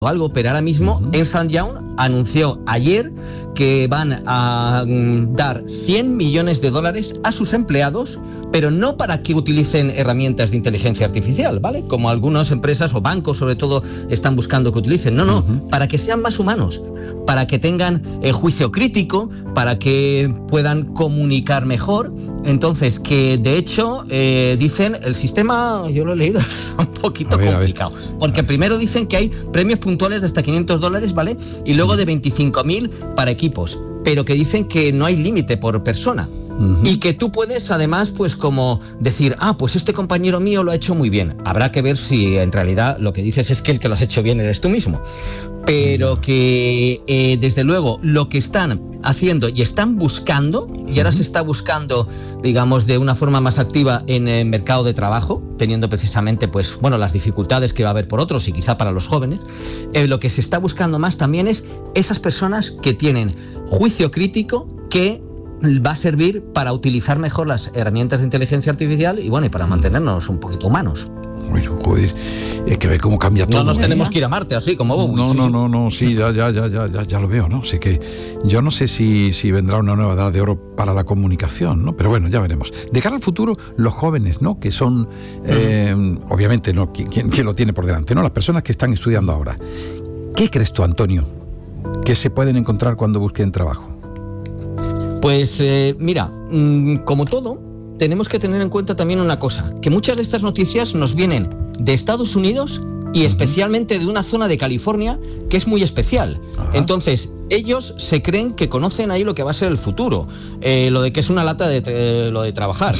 algo, pero ahora mismo Ernst & Young anunció ayer que van a dar $100 millones a sus empleados, pero no para que utilicen herramientas de inteligencia artificial, ¿vale? Como algunas empresas o bancos sobre todo están buscando que utilicen. No, para que sean más humanos, para que tengan juicio crítico, para que puedan comunicar mejor. Entonces, que de hecho dicen, el sistema, yo lo he leído, es un poquito complicado, porque primero dicen que hay premios puntuales de hasta $500, ¿vale? Y luego de 25.000 para equipos, pero que dicen que no hay límite por persona. Y que tú puedes además pues como decir, pues este compañero mío lo ha hecho muy bien. Habrá que ver si en realidad lo que dices es que el que lo has hecho bien eres tú mismo. Pero que desde luego lo que están haciendo y están buscando, y ahora se está buscando, digamos, de una forma más activa en el mercado de trabajo, teniendo precisamente pues bueno las dificultades que va a haber por otros y quizá para los jóvenes, lo que se está buscando más también es esas personas que tienen juicio crítico, que va a servir para utilizar mejor las herramientas de inteligencia artificial y bueno, y para mantenernos un poquito humanos. Bueno, joder, es que ve cómo cambia todo. No nos tenemos que ir a Marte así como Bowie. Sí, ya lo veo, ¿no? Así que yo no sé si vendrá una nueva edad de oro para la comunicación, ¿no? Pero bueno, ya veremos. De cara al futuro, los jóvenes, ¿no? Que son, obviamente, ¿no? ¿Quién lo tiene por delante, ¿no? Las personas que están estudiando ahora. ¿Qué crees tú, Antonio, que se pueden encontrar cuando busquen trabajo? Pues mira, como todo, tenemos que tener en cuenta también una cosa, que muchas de estas noticias nos vienen de Estados Unidos y especialmente de una zona de California que es muy especial. Entonces, ellos se creen que conocen ahí lo que va a ser el futuro, lo de que es una lata de lo de trabajar.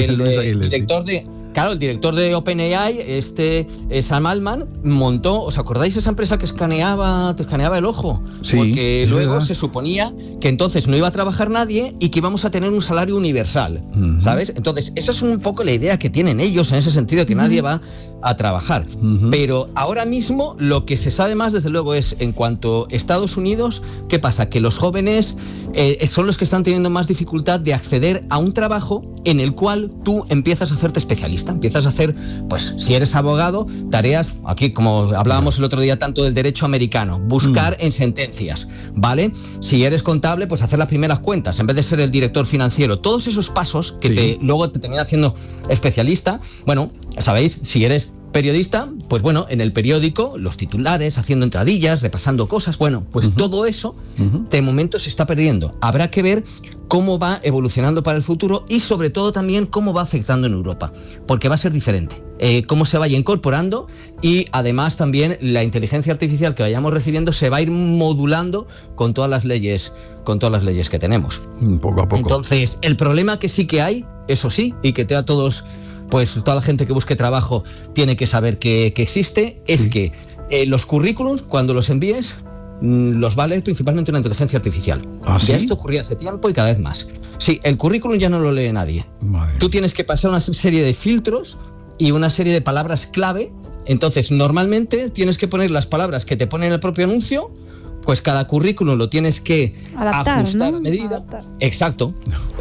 El director de OpenAI, Sam Altman, montó, ¿os acordáis esa empresa que te escaneaba el ojo? Sí, porque luego verdad. se suponía que entonces no iba a trabajar nadie y que íbamos a tener un salario universal, ¿sabes? Entonces, esa es un poco la idea que tienen ellos en ese sentido, que nadie va a trabajar. Pero ahora mismo lo que se sabe más, desde luego, es en cuanto a Estados Unidos, ¿qué pasa? Que los jóvenes son los que están teniendo más dificultad de acceder a un trabajo en el cual tú empiezas a hacerte especialista. Empiezas a hacer, pues si eres abogado, tareas, aquí como hablábamos el otro día tanto del derecho americano, buscar en sentencias, ¿vale? Si eres contable, pues hacer las primeras cuentas, en vez de ser el director financiero. Todos esos pasos que luego te terminan haciendo especialista. Bueno, sabéis, si eres periodista, pues bueno, en el periódico, los titulares, haciendo entradillas, repasando cosas, bueno, pues todo eso de momento se está perdiendo. Habrá que ver cómo va evolucionando para el futuro y sobre todo también cómo va afectando en Europa, porque va a ser diferente, cómo se vaya incorporando y además también la inteligencia artificial que vayamos recibiendo se va a ir modulando con todas las leyes que tenemos. Poco a poco. Entonces, el problema que sí que hay, eso sí, y que a todos, pues toda la gente que busque trabajo tiene que saber que existe, es que los currículums, cuando los envíes, los va a leer principalmente una inteligencia artificial. ¿Sí? Ya esto ocurría hace tiempo y cada vez más. Sí, el currículum ya no lo lee nadie. Tú tienes que pasar una serie de filtros y una serie de palabras clave. Entonces, normalmente tienes que poner las palabras que te pone en el propio anuncio. Pues cada currículum lo tienes que ajustar, ¿no? A medida. Adaptar. Exacto.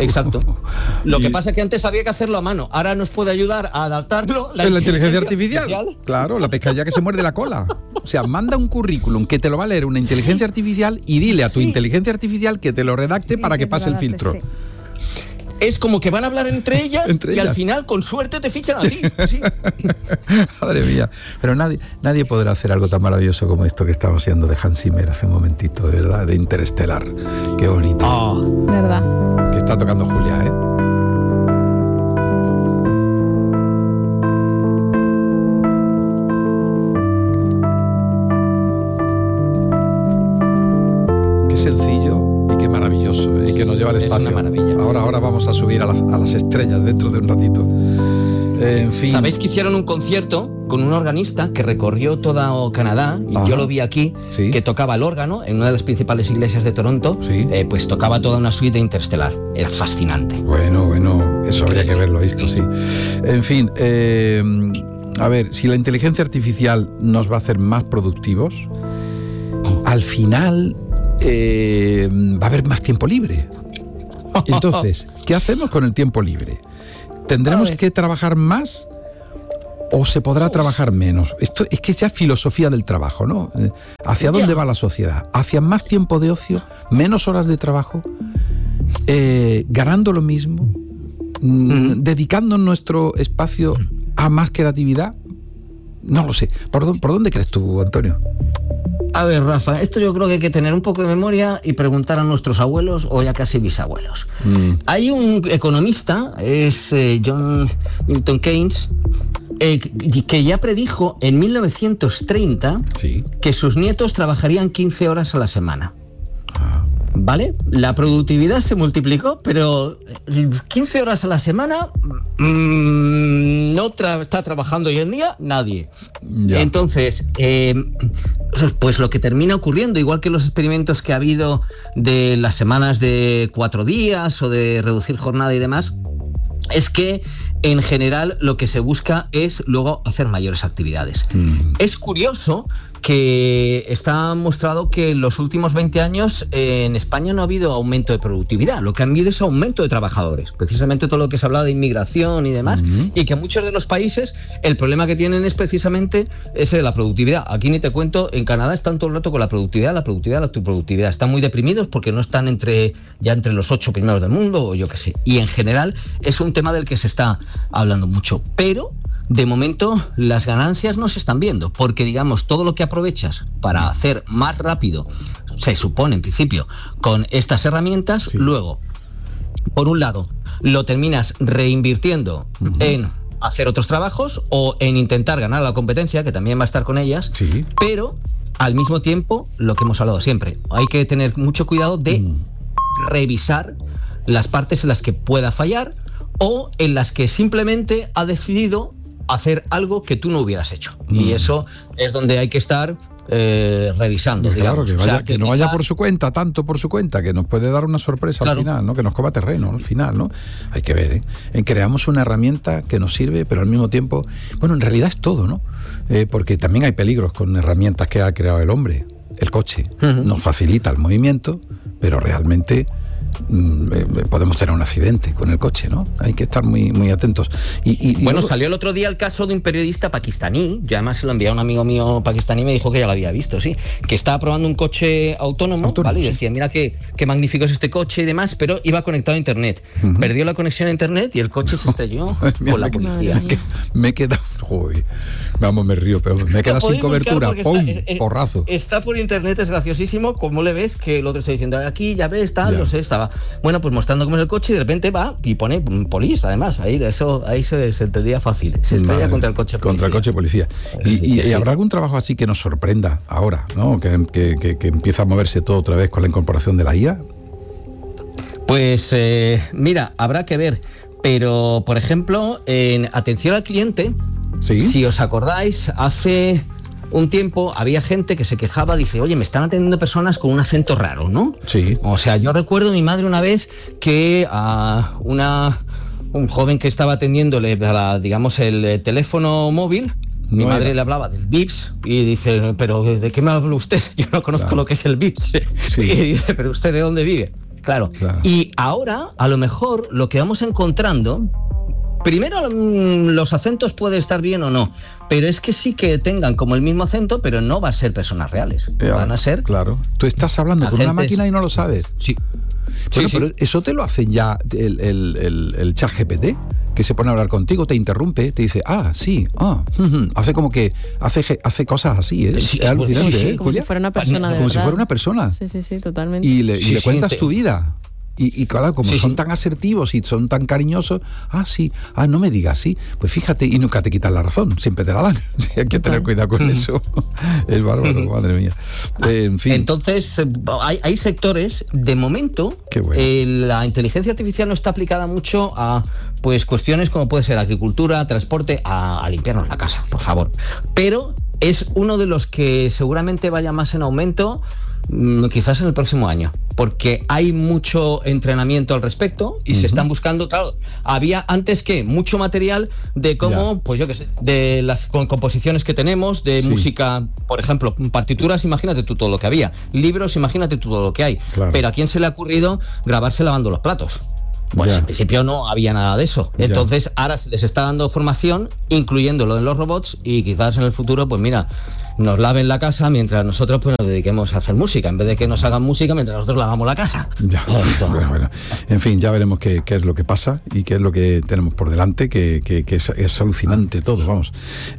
Lo que pasa es que antes había que hacerlo a mano. Ahora nos puede ayudar a adaptarlo la inteligencia artificial. Claro, la pescadilla que se muerde la cola. O sea, manda un currículum que te lo va a leer una inteligencia artificial y dile a tu inteligencia artificial que te lo redacte para que pase el filtro. Sí. Es como que van a hablar entre ellas y al final, con suerte, te fichan a ti. Sí. Madre mía. Pero nadie podrá hacer algo tan maravilloso como esto que estamos haciendo de Hans Zimmer hace un momentito, de verdad, de Interestelar. Qué bonito. ¿Verdad? Que está tocando Julia, ¿eh? Qué sencillo y qué maravilloso, ¿eh? Y que nos lleva al espacio. Es una maravilla. Ahora vamos a subir a las estrellas dentro de un ratito. En fin. ¿Sabéis que hicieron un concierto con un organista que recorrió todo Canadá? Y yo lo vi aquí, que tocaba el órgano en una de las principales iglesias de Toronto. Pues tocaba toda una suite de Interestelar. Era fascinante. Bueno, eso habría que verlo visto, sí. En fin, a ver, si la inteligencia artificial nos va a hacer más productivos, al final va a haber más tiempo libre. Entonces, ¿qué hacemos con el tiempo libre? ¿Tendremos que trabajar más ¿O se podrá trabajar menos? Esto es que ya es filosofía del trabajo, ¿no? ¿Hacia dónde va la sociedad? ¿Hacia más tiempo de ocio? ¿Menos horas de trabajo? ¿Ganando lo mismo? ¿Dedicando nuestro espacio a más creatividad? No lo sé. ¿Por dónde crees tú, Antonio? A ver, Rafa, esto yo creo que hay que tener un poco de memoria y preguntar a nuestros abuelos o ya casi bisabuelos. Hay un economista, es John Milton Keynes, que ya predijo en 1930 que sus nietos trabajarían 15 horas a la semana. ¿Vale? La productividad se multiplicó, pero 15 horas a la semana no está trabajando hoy en día nadie. Ya. Entonces, pues lo que termina ocurriendo, igual que los experimentos que ha habido de las semanas de 4 días o de reducir jornada y demás, es que en general lo que se busca es luego hacer mayores actividades. Es curioso que está mostrado que en los últimos 20 años en España no ha habido aumento de productividad, lo que ha habido es aumento de trabajadores, precisamente todo lo que se ha hablado de inmigración y demás, y que muchos de los países el problema que tienen es precisamente ese de la productividad. Aquí ni te cuento, en Canadá están todo el rato con la productividad, están muy deprimidos porque no están entre los 8 primeros del mundo o yo qué sé, y en general es un tema del que se está hablando mucho, pero de momento las ganancias no se están viendo, porque digamos todo lo que aprovechas para hacer más rápido, se supone en principio, con estas herramientas, luego, por un lado, lo terminas reinvirtiendo en hacer otros trabajos o en intentar ganar la competencia, que también va a estar con ellas, pero al mismo tiempo, lo que hemos hablado siempre, hay que tener mucho cuidado de revisar las partes en las que pueda fallar o en las que simplemente ha decidido hacer algo que tú no hubieras hecho. Y eso es donde hay que estar revisando. Claro, que no vaya por su cuenta, tanto por su cuenta, que nos puede dar una sorpresa al final, ¿no? Que nos coma terreno al final, ¿no? Hay que ver, creamos una herramienta que nos sirve, pero al mismo tiempo, bueno, en realidad es todo, ¿no? Porque también hay peligros con herramientas que ha creado el hombre. El coche nos facilita el movimiento, pero realmente podemos tener un accidente con el coche, ¿no? Hay que estar muy, muy atentos. Y bueno, luego salió el otro día el caso de un periodista pakistaní, yo además se lo envié a un amigo mío pakistaní y me dijo que ya lo había visto, que estaba probando un coche autónomo, ¿vale? Y decía, mira qué magnífico es este coche y demás, pero iba conectado a internet. Perdió la conexión a internet y el coche se estrelló con la policía. Me he quedado, vamos, me río, pero me he quedado sin cobertura, ¡pum! Porrazo. Está por internet, es graciosísimo, como le ves que el otro está diciendo, aquí ya ves, tal, no sé, estaba, bueno, pues mostrando cómo es el coche y de repente va y pone polis, además, ahí se entendía fácil, se estrella contra el coche policía. Contra el coche policía. ¿Y habrá algún trabajo así que nos sorprenda ahora, ¿no? Que empieza a moverse todo otra vez con la incorporación de la IA? Pues mira, habrá que ver, pero por ejemplo, en atención al cliente, si os acordáis, hace un tiempo había gente que se quejaba, dice, oye, me están atendiendo personas con un acento raro, ¿no? Sí. O sea, yo recuerdo a mi madre una vez que a un joven que estaba atendiéndole digamos el teléfono móvil, mi madre le hablaba del VIPS y dice, pero ¿de qué me habla usted? Yo no conozco lo que es el VIPS. Y dice, pero ¿usted de dónde vive? Claro. Y ahora, a lo mejor, lo que vamos encontrando, primero los acentos puede estar bien o no, pero es que sí que tengan como el mismo acento, pero no va a ser personas reales. Van a ser... Claro. Tú estás hablando con una máquina y no lo sabes. Sí. Bueno, pero eso te lo hacen ya el chat GPT, que se pone a hablar contigo, te interrumpe, te dice, hace como que hace cosas así, ¿eh? Sí, es alucinante, como si fuera una persona de Como verdad. si fuera una persona. Sí, totalmente. Y le cuentas tu vida. Y claro, como son tan asertivos y son tan cariñosos, no me digas, pues fíjate, y nunca te quitan la razón, siempre te la dan. Hay que tener cuidado con eso. Es bárbaro, madre mía. En fin. Entonces, hay sectores, de momento, la inteligencia artificial no está aplicada mucho a pues cuestiones como puede ser agricultura, transporte, a limpiarnos la casa, por favor. Pero es uno de los que seguramente vaya más en aumento, quizás en el próximo año, porque hay mucho entrenamiento al respecto y se están buscando, claro, había antes mucho material de cómo, pues yo qué sé, de las composiciones que tenemos, de música, por ejemplo, partituras, imagínate tú todo lo que había, libros, imagínate tú todo lo que hay, pero ¿a quién se le ha ocurrido grabarse lavando los platos? Pues Ya. en principio no había nada de eso. Ya. Entonces ahora se les está dando formación, incluyéndolo en los robots, y quizás en el futuro, pues mira, nos laven la casa mientras nosotros pues nos dediquemos a hacer música, en vez de que nos hagan música mientras nosotros lavamos la casa. Ya. Esto. Bueno. En fin, ya veremos qué es lo que pasa y qué es lo que tenemos por delante, que es alucinante todo, vamos.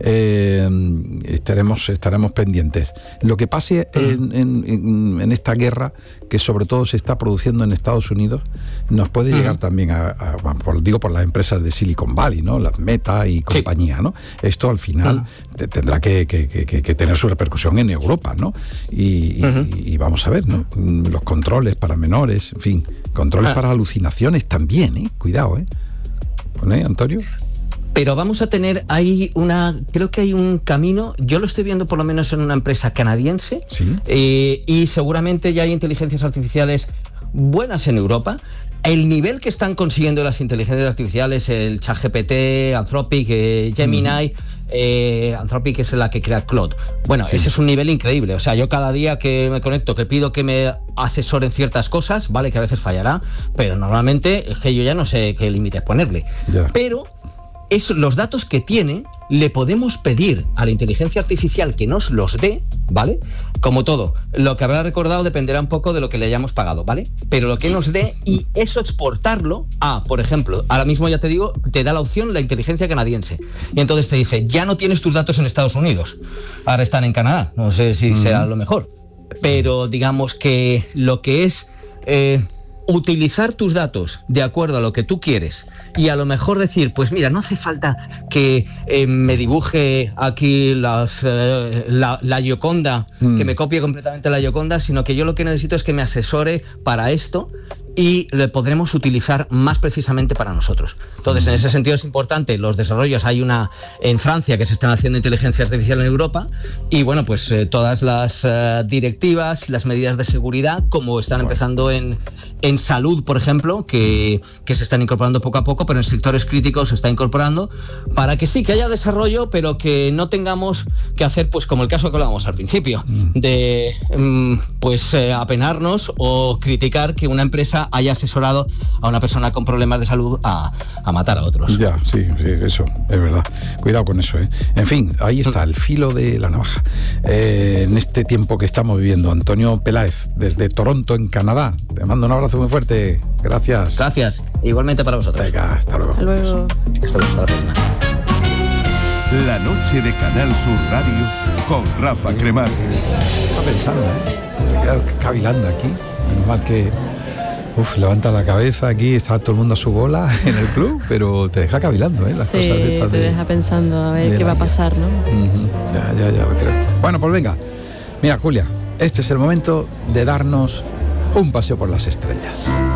Estaremos pendientes. Lo que pase en esta guerra, que sobre todo se está produciendo en Estados Unidos, nos puede llegar también por las empresas de Silicon Valley, ¿no? Las Meta y compañía, ¿no? Esto al final tendrá que tener su repercusión en Europa, ¿no? Y vamos a ver, ¿no? Los controles para menores, en fin, controles para alucinaciones también, ¿eh? Cuidado, ¿eh? ¿Pone, Antonio? Pero vamos a tener ahí creo que hay un camino, yo lo estoy viendo por lo menos en una empresa canadiense, Sí. Y seguramente ya hay inteligencias artificiales buenas en Europa. El nivel que están consiguiendo las inteligencias artificiales, el ChatGPT, Anthropic, Gemini, Anthropic es la que crea Claude. Bueno, Sí. ese es un nivel increíble. O sea, yo cada día que me conecto, que pido que me asesoren ciertas cosas, vale, que a veces fallará, pero normalmente es que yo ya no sé qué límites ponerle. Ya. Pero los datos que tiene, le podemos pedir a la inteligencia artificial que nos los dé, ¿vale? Como todo, lo que habrá recordado dependerá un poco de lo que le hayamos pagado, ¿vale? Pero lo que nos dé, y eso exportarlo a, por ejemplo, ahora mismo ya te digo, te da la opción la inteligencia canadiense. Y entonces te dice, ya no tienes tus datos en Estados Unidos, ahora están en Canadá, no sé si será lo mejor. Pero digamos que lo que es utilizar tus datos de acuerdo a lo que tú quieres, y a lo mejor decir, pues mira, no hace falta que me dibuje aquí la Gioconda, que me copie completamente la Gioconda, sino que yo lo que necesito es que me asesore para esto, y lo podremos utilizar más precisamente para nosotros. Entonces, en ese sentido es importante los desarrollos. Hay una en Francia que se están haciendo inteligencia artificial en Europa, y bueno, pues todas las directivas, las medidas de seguridad, como están empezando en salud, por ejemplo, que se están incorporando poco a poco, pero en sectores críticos se está incorporando, para que sí, que haya desarrollo, pero que no tengamos que hacer, pues como el caso que hablábamos al principio, de apenarnos o criticar que una empresa haya asesorado a una persona con problemas de salud a matar a otros. Ya, sí, eso, es verdad. Cuidado con eso, ¿eh? En fin, ahí está, el filo de la navaja. En este tiempo que estamos viviendo, Antonio Peláez, desde Toronto, en Canadá. Te mando un abrazo muy fuerte. Gracias. Gracias. Igualmente para vosotros. Venga, hasta luego. Hasta luego. Hasta la próxima. La noche de Canal Sur Radio con Rafa Cremades. Está pensando, ¿eh? Me he quedado cavilando aquí. Menos mal que levanta la cabeza aquí, está todo el mundo a su bola en el club, pero te deja cavilando, ¿eh? Las Sí, cosas de estas te deja pensando a ver qué va a pasar, ¿no? Ya lo creo. Bueno, pues venga. Mira, Julia, este es el momento de darnos un paseo por las estrellas.